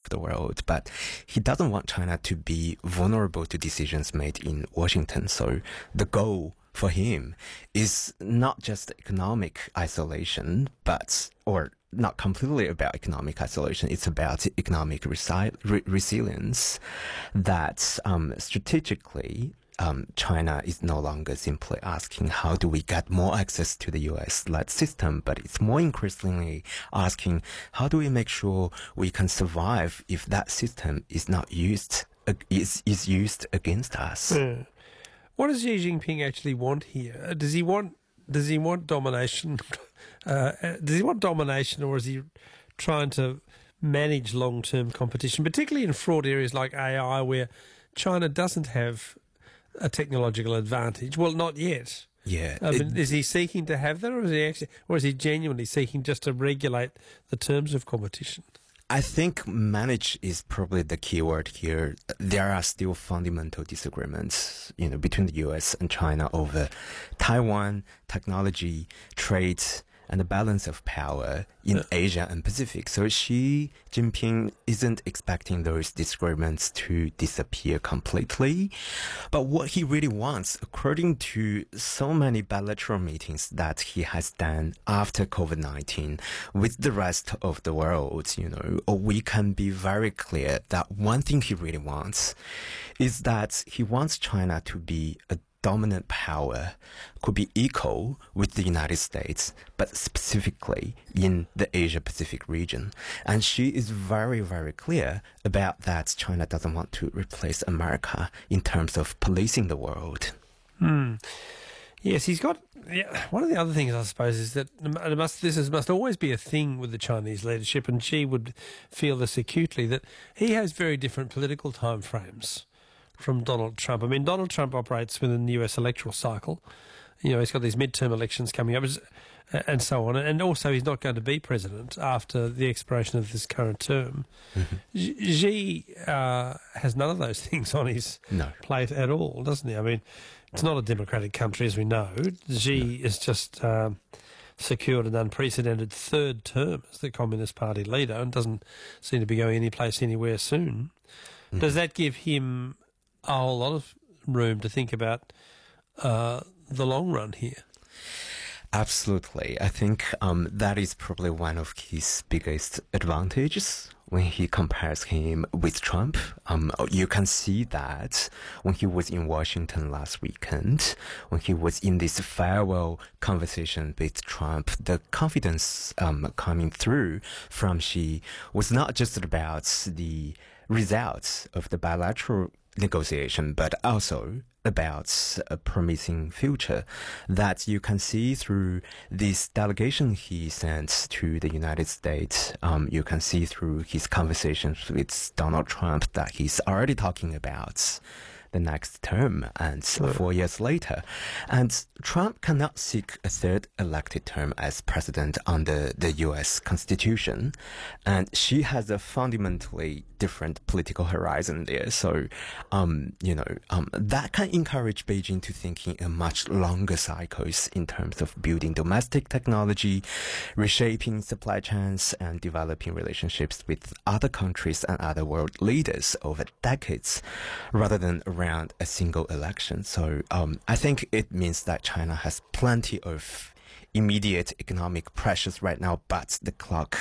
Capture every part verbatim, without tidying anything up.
the world, but he doesn't want China to be vulnerable to decisions made in Washington. So the goal for him is not just economic isolation, but, or not completely about economic isolation, it's about economic resi- re- resilience that um, strategically Um, China is no longer simply asking how do we get more access to the U S-led system, but it's more increasingly asking how do we make sure we can survive if that system is not used uh, is is used against us. Yeah. What does Xi Jinping actually want here? Does he want does he want domination? Uh, does he want domination, or is he trying to manage long-term competition, particularly in fraud areas like A I, where China doesn't have a technological advantage? Well, not yet. Yeah. I mean, it- is he seeking to have that, or is he actually, or is he genuinely seeking just to regulate the terms of competition? I think manage is probably the key word here. There are still fundamental disagreements, you know, between the U S and China over Taiwan, technology, trade, and the balance of power in Yeah. Asia and Pacific. So Xi Jinping isn't expecting those disagreements to disappear completely. But what he really wants, according to so many bilateral meetings that he has done after COVID nineteen with the rest of the world, you know, we can be very clear that one thing he really wants is that he wants China to be a dominant power, could be equal with the United States, but specifically in the Asia-Pacific region. And she is very, very clear about that China doesn't want to replace America in terms of policing the world. Hmm. Yes, he's got. Yeah, one of the other things, I suppose, is that it must, this is, must always be a thing with the Chinese leadership, and Xi would feel this acutely, that he has very different political timeframes from Donald Trump. I mean, Donald Trump operates within the U S electoral cycle. You know, he's got these midterm elections coming up and so on. And also, he's not going to be president after the expiration of this current term. Mm-hmm. Xi uh, has none of those things on his No. plate at all, doesn't he? I mean, it's not a democratic country, as we know. Xi has just um, secured an unprecedented third term as the Communist Party leader and doesn't seem to be going any place anywhere soon. Mm-hmm. Does that give him a whole lot of room to think about uh, the long run here? Absolutely. I think um, that is probably one of his biggest advantages when he compares him with Trump. Um, you can see that when he was in Washington last weekend, when he was in this farewell conversation with Trump, the confidence um, coming through from Xi was not just about the results of the bilateral negotiation, but also about a promising future that you can see through this delegation he sent to the United States. Um, you can see through his conversations with Donald Trump that he's already talking about the next term and Sure. four years later. And Trump cannot seek a third elected term as president under the U S Constitution. And she has a fundamentally different political horizon there. So, um, you know, um, that can encourage Beijing to think in a much longer cycles in terms of building domestic technology, reshaping supply chains, and developing relationships with other countries and other world leaders over decades, rather than around a single election. So um, I think it means that China has plenty of immediate economic pressures right now, but the clock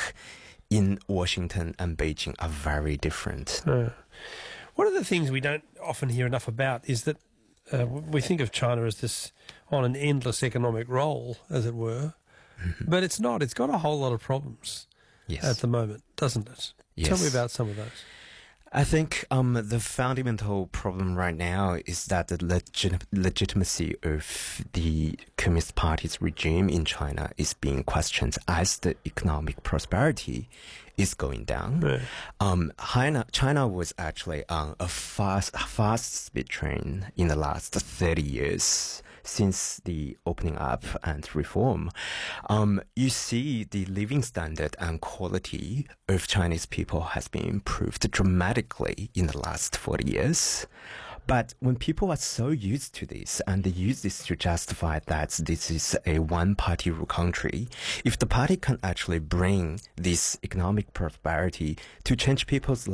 in Washington and Beijing are very different. Uh, one of the things we don't often hear enough about is that uh, we think of China as this on an endless economic roll, as it were, mm-hmm. but it's not. It's got a whole lot of problems yes. at the moment, doesn't it? Yes. Tell me about some of those. I think um, the fundamental problem right now is that the legit- legitimacy of the Communist Party's regime in China is being questioned as the economic prosperity is going down. Right. Um, China, China was actually on a fast, fast speed train in the last thirty years since the opening up and reform. Um, you see the living standard and quality of Chinese people has been improved dramatically in the last forty years. But when people are so used to this and they use this to justify that this is a one-party rule country, if the party can actually bring this economic prosperity to change people's